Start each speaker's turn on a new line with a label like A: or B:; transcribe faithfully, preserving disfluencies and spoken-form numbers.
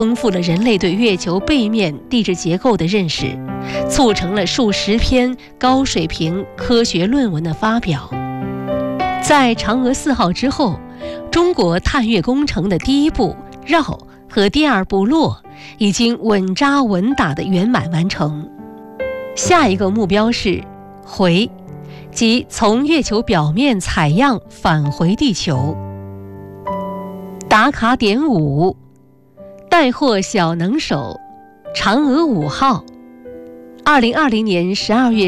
A: 丰富了人类对月球背面地质结构的认识，促成了数十篇高水平科学论文的发表。在嫦娥四号之后，中国探月工程的第一步绕和第二步落已经稳扎稳打地圆满完成。下一个目标是回，即从月球表面采样返回地球。打卡点五，带货小能手嫦娥五号，二零二零年十二月